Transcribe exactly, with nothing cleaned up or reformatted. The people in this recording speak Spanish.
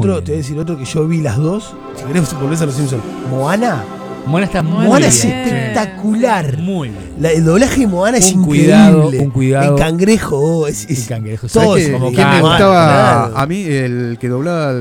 otro, bien. te voy a decir otro que yo vi las dos. Si querés volvés a los Simpsons. Moana. Moana está muy Moana bien. es espectacular. Muy bien. La- el doblaje de Moana es Un increíble. cuidado, un cuidado. El cangrejo, oh, es, es El cangrejo. todo ¿Sabés es que- como ¿Quién me Moana, gustaba? claro. A mí, el que doblaba